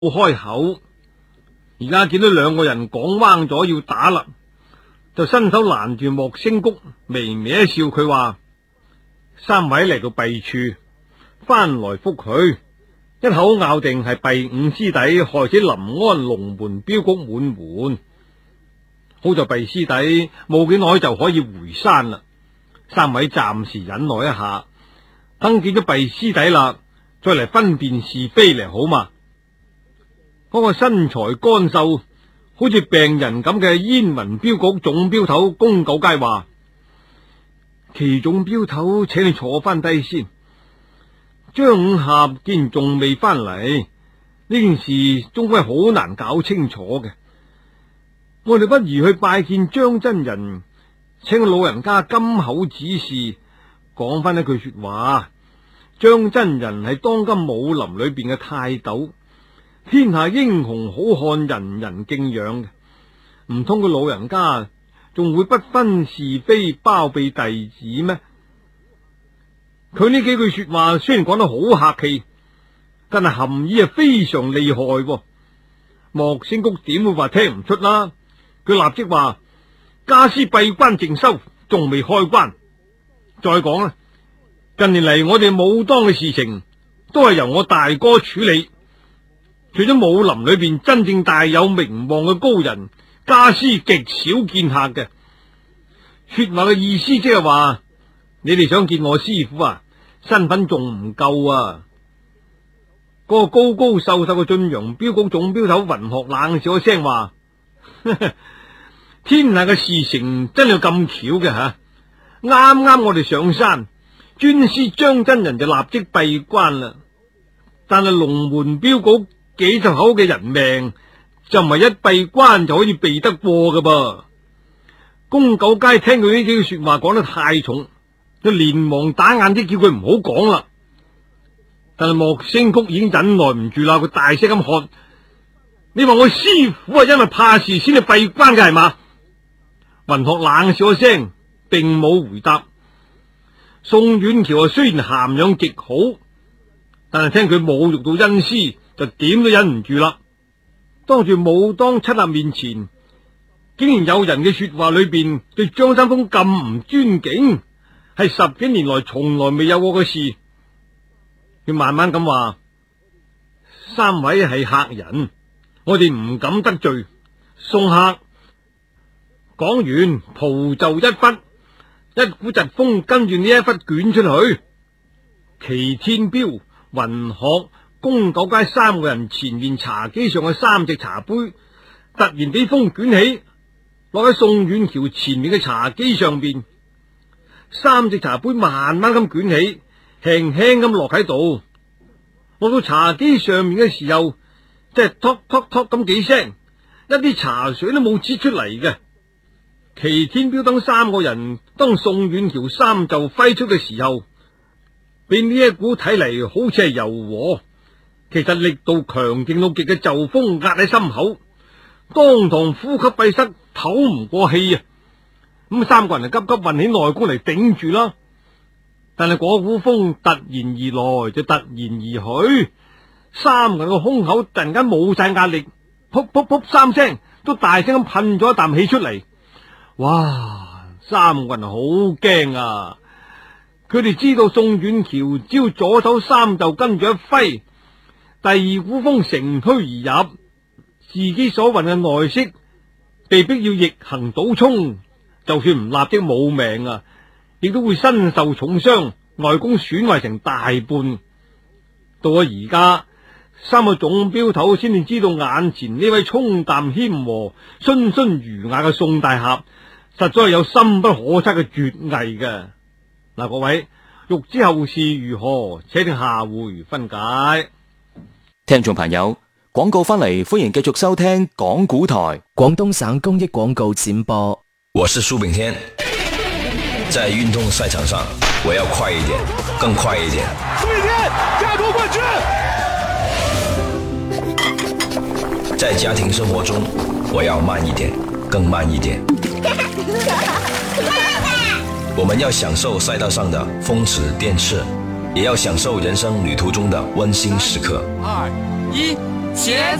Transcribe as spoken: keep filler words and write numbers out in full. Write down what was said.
開口。而家見到兩個人講彎咗要打啦，就伸手攔住莫星谷，微微一笑，佢話：三位嚟到弊處，翻來覆去，一口咬定係弊五師弟害死臨安龍門鏢局滿門。好在弊師弟冇幾耐就可以回山啦，三位暫時忍耐一下，等見咗弊師弟啦，再嚟分辨是非嚟好嘛。嗰、那個身材乾瘦好似病人咁嘅燕雲鏢局總鏢頭宮九階話：祁總鏢頭，請你坐翻低先。張五俠既然仲未翻嚟，呢件事終歸好難搞清楚嘅。我哋不如去拜見張真人，請個老人家金口指示，講翻一句說話。張真人係當今武林裏邊嘅泰斗，天下英雄好漢人人敬仰嘅，唔通個老人家仲會不分是非包庇弟子咩？佢呢幾句說話雖然講得好客氣，但係含義係非常厲害。莫星谷點會話聽唔出啦？佢立即話：家師閉關靜修，仲未開關。再講啦，近年嚟我哋武當嘅事情都係由我大哥處理，除咗武林裏邊真正大有名望嘅高人，家師極少見客嘅。說話嘅意思即係話，你哋想見我師父啊，身份仲唔夠啊？嗰、那個高高瘦瘦嘅晉陽鏢局總鏢頭雲鶴冷笑一聲話：天下嘅事情真係咁巧嘅吓！啱啱我哋上山，尊師張真人就立即閉關啦。但係龍門鏢局幾十口嘅人命，就唔係一閉關就可以避得過㗎噃。宮九階聽佢呢幾句說話講得太重，就連忙打眼啲叫佢唔好講啦。但係莫星谷已經忍耐唔住啦，佢大聲咁喝：你話我師父係因為怕事先至閉關嘅係嘛？雲鶴冷笑一聲，並冇回答。宋遠橋啊，雖然涵養極好，但係聽佢侮辱到恩師，就點都忍唔住啦。當住武當七俠面前，竟然有人嘅說話裏邊對張三豐咁唔尊敬，係十幾年來從來未有過嘅事。佢慢慢咁話：三位係客人，我哋唔敢得罪，送客。講完，蒲就一忽，一股疾風跟住呢一忽捲出去。祁天彪、雲鶴、宮九階三個人前面茶几上嘅三隻茶杯突然俾風捲起，落喺宋遠橋前面嘅茶几上邊。三隻茶杯慢慢咁捲起，輕輕咁落喺度。落到茶几上面嘅時候，即係托托托咁幾聲，一啲茶水都冇擠出嚟嘅。祁天彪等三個人當宋遠橋三袖揮出嘅時候，俾呢一股睇嚟好似係柔和，其實力度強勁到極嘅袖風壓喺心口，當堂呼吸閉塞，唞唔過氣啊！咁三個人就急急運起內功嚟頂住啦。但係嗰股風突然而來就突然而去，三個人個胸口突然間冇晒壓力，噗噗噗三聲都大聲咁噴咗一啖氣出嚟。哇！三個人好驚啊！佢哋知道宋遠橋只要左手三袖跟住一揮，第二股風乘虛而入，自己所運嘅內息被逼要逆行倒衝，就算唔立即冇命啊，亦都會身受重傷，內功損壞成大半。到咗而家，三個總鏢頭先至知道眼前呢位沖淡謙和、彬彬儒雅嘅宋大俠，實在係有深不可測嘅絕藝嘅。嗱，各位欲知後事如何，且聽下回分解。 聽眾朋友，廣告翻嚟，歡迎繼續收聽講古台廣東省公益廣告展播。 我是蘇炳添，在運動賽場上，我要快一點，更快一點。蘇炳添，加奪冠軍。在家庭生活中，我要慢一點，更慢一點。我們要享受賽道上的風馳電掣，也要享受人生旅途中的溫馨時刻。二一。 前